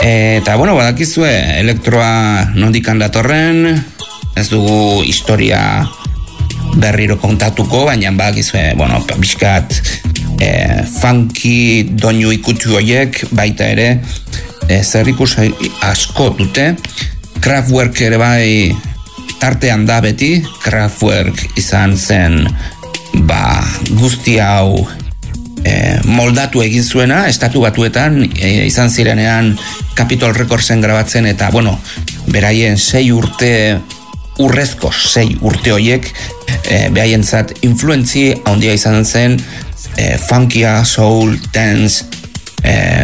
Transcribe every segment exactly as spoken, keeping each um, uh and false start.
Eta, bueno, badakizue, elektroa nondikan datorren, ez dugu historia berriro kontatuko, baina badakizue, bueno, pixkat e, funky doinu ikutu horiek, baita ere, e, zerrikus asko dute. Kraftwerk ere bai tartean da beti, Kraftwerk izan zen, ba, guzti hau e, moldatu egin zuena, estatu batuetan, e, izan zirenean Capitol Recordsen grabatzen, eta, bueno, beraien sei urte, urrezko sei urte horiek, e, behaientzat influentzi handia izan zen, e, funkia, soul, dance, e,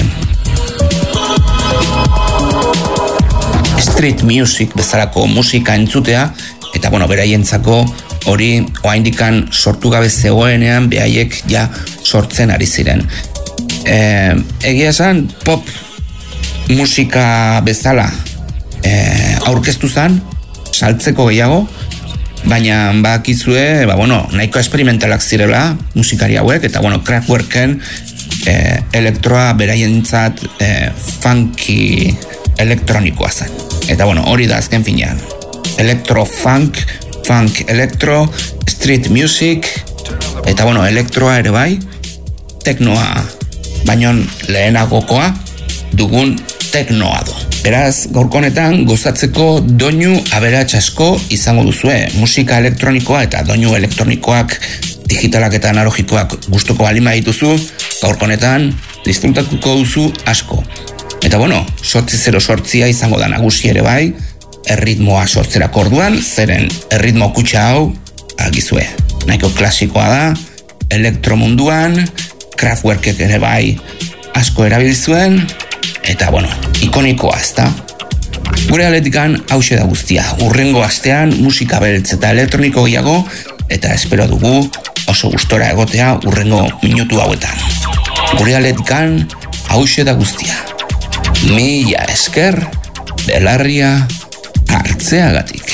street music bezalako musika entzutea, eta, bueno, beraientzako hori oraindikan sortu gabe zegoenean behaiek ja sortzen ari ziren. E, egia esan, pop musika bezala e, aurkeztu zen, saltzeko gehiago, baina bakizue, ba, bueno, nahiko experimentalak zirela musikari hauek, eta, bueno, Kraftwerken e, elektroa beraientzat e, funky elektronikoa zen. Eta, bueno, hori da azken finean. Elektro funk, funk elektro, street music, eta, bueno, elektroa ere bai, teknoa, baino lehenagokoa dugun teknoa do. Beraz, gaurko honetan gozatzeko doinu aberats asko izango duzue. Musika elektronikoa eta doinu elektronikoak, digitalak eta analogikoak gustuko balima dituzu, gaurko honetan disfrutatuko duzu asko. Eta, bueno, sortzi zero sortzia izango da nagusi ere bai, erritmoa sortzerako orduan, zeren erritmo kutxa hau, agizue, nahiko klasikoa da, elektromunduan, Kraftwerkek ere bai asko erabiltzuen, eta, bueno, ikonikoa, ezta? Gure aletikan hause da guztia, urrengo astean musika beltz eta elektroniko gehiago, eta espero dugu oso gustora egotea urrengo minutu hauetan. Gure aletikan hause da guztia. Mila esker, belarria hartzeagatik.